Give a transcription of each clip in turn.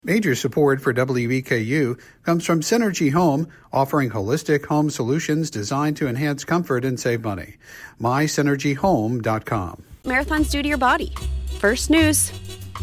Major support for WEKU comes from Synergy Home, offering holistic home solutions designed to enhance comfort and save money. MySynergyHome.com. Marathons due to your body. First News.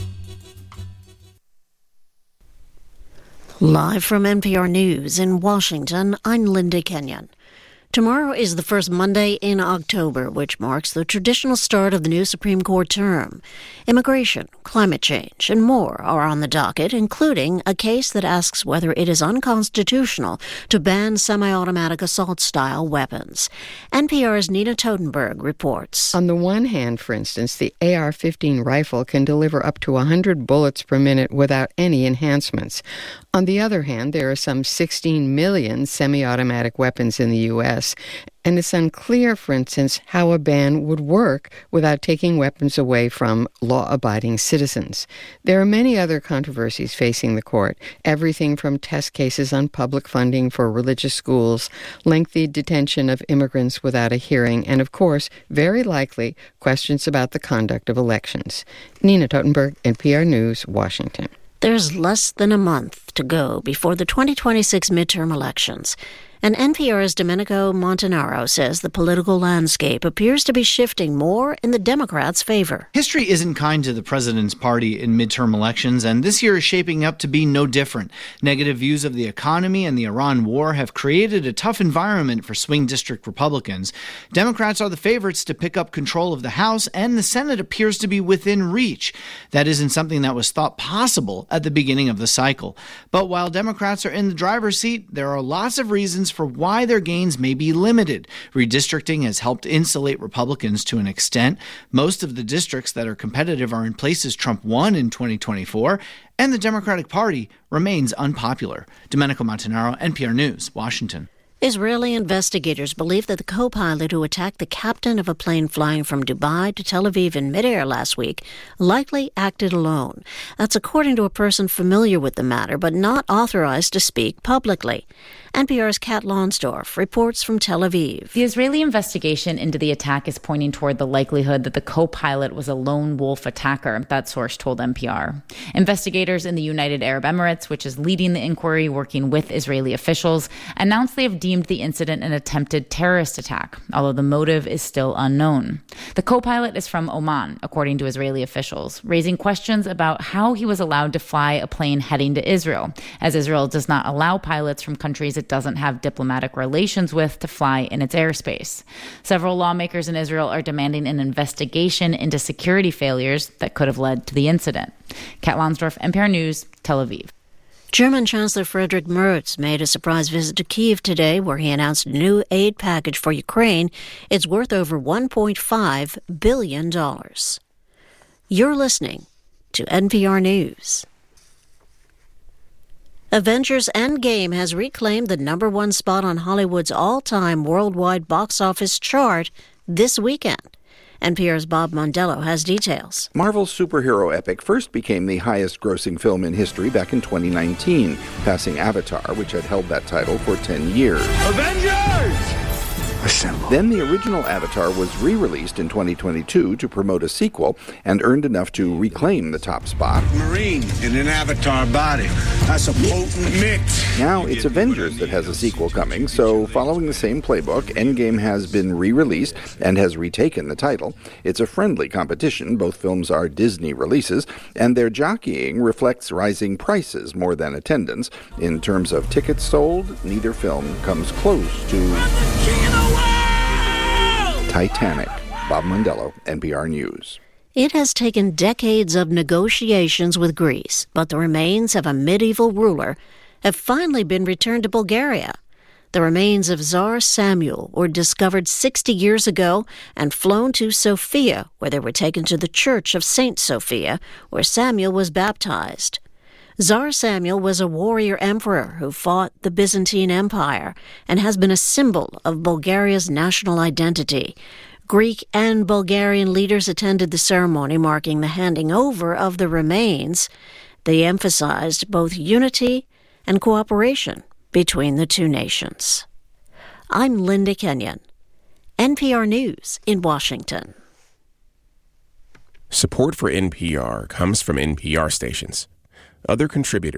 Live from NPR News in Washington, I'm Linda Kenyon. Tomorrow is the first Monday in October, which marks the traditional start of the new Supreme Court term. Immigration, climate change, and more are on the docket, including a case that asks whether it is unconstitutional to ban semi-automatic assault-style weapons. NPR's Nina Totenberg reports. On the one hand, for instance, the AR-15 rifle can deliver up to 100 bullets per minute without any enhancements. On the other hand, there are some 16 million semi-automatic weapons in the U.S., and it's unclear, for instance, how a ban would work without taking weapons away from law-abiding citizens. There are many other controversies facing the court, everything from test cases on public funding for religious schools, lengthy detention of immigrants without a hearing, and, of course, very likely, questions about the conduct of elections. Nina Totenberg, NPR News, Washington. There's less than a month to go before the 2026 midterm elections, and NPR's Domenico Montanaro says the political landscape appears to be shifting more in the Democrats' favor. History isn't kind to the president's party in midterm elections, and this year is shaping up to be no different. Negative views of the economy and the Iran war have created a tough environment for swing district Republicans. Democrats are the favorites to pick up control of the House, and the Senate appears to be within reach. That isn't something that was thought possible at the beginning of the cycle. But while Democrats are in the driver's seat, there are lots of reasons for why their gains may be limited. Redistricting has helped insulate Republicans to an extent. Most of the districts that are competitive are in places Trump won in 2024, and the Democratic Party remains unpopular. Domenico Montanaro, NPR News, Washington. Israeli investigators believe that the co-pilot who attacked the captain of a plane flying from Dubai to Tel Aviv in midair last week likely acted alone. That's according to a person familiar with the matter, but not authorized to speak publicly. NPR's Kat Lonsdorf reports from Tel Aviv. The Israeli investigation into the attack is pointing toward the likelihood that the co-pilot was a lone wolf attacker, that source told NPR. Investigators in the United Arab Emirates, which is leading the inquiry working with Israeli officials, announced they have deemed the incident an attempted terrorist attack, although the motive is still unknown. The co-pilot is from Oman, according to Israeli officials, raising questions about how he was allowed to fly a plane heading to Israel, as Israel does not allow pilots from countries it doesn't have diplomatic relations with to fly in its airspace. Several lawmakers in Israel are demanding an investigation into security failures that could have led to the incident. Kat Lonsdorf, NPR News, Tel Aviv. German Chancellor Friedrich Merz made a surprise visit to Kyiv today, where he announced a new aid package for Ukraine. It's worth over $1.5 billion. You're listening to NPR News. Avengers Endgame has reclaimed the number one spot on Hollywood's all-time worldwide box office chart this weekend. NPR's Bob Mondello has details. Marvel's superhero epic first became the highest-grossing film in history back in 2019, passing Avatar, which had held that title for 10 years. Avengers! Assemble. Then the original Avatar was re-released in 2022 to promote a sequel and earned enough to reclaim the top spot. Marine in an Avatar body. That's a potent mix. Now it's Avengers that has a sequel coming, so following the same playbook, Endgame has been re-released and has retaken the title. It's a friendly competition. Both films are Disney releases, and their jockeying reflects rising prices more than attendance. In terms of tickets sold, neither film comes close to Titanic. Bob Mondello, NPR News. It has taken decades of negotiations with Greece, but the remains of a medieval ruler have finally been returned to Bulgaria. The remains of Tsar Samuel were discovered 60 years ago and flown to Sofia, where they were taken to the Church of St. Sophia, where Samuel was baptized. Tsar Samuel was a warrior emperor who fought the Byzantine Empire and has been a symbol of Bulgaria's national identity. Greek and Bulgarian leaders attended the ceremony marking the handing over of the remains. They emphasized both unity and cooperation between the two nations. I'm Linda Kenyon, NPR News in Washington. Support for NPR comes from NPR stations. Other contributors